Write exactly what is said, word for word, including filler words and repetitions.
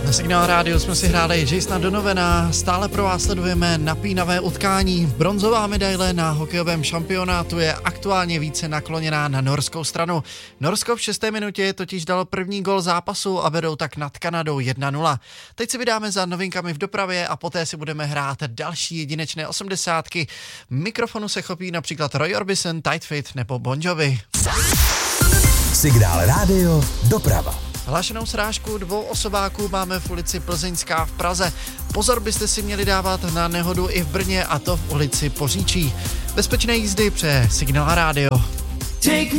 Na Signál rádiu jsme si hráli Jasona Donovana, stále pro vás sledujeme napínavé utkání. Bronzová medaile na hokejovém šampionátu je aktuálně více nakloněná na norskou stranu. Norsko v šesté minutě totiž dalo první gol zápasu a vedou tak nad Kanadou jedna nula. Teď si vydáme za novinkami v dopravě a poté si budeme hrát další jedinečné osmdesátky. Mikrofonu se chopí například Roy Orbison, Tight Fit nebo Bon Jovi. Signál rádio doprava. Hlášenou srážku dvou osobáků máme v ulici Plzeňská v Praze. Pozor byste si měli dávat na nehodu i v Brně, a to v ulici Poříčí. Bezpečné jízdy přeje Signál rádio. Take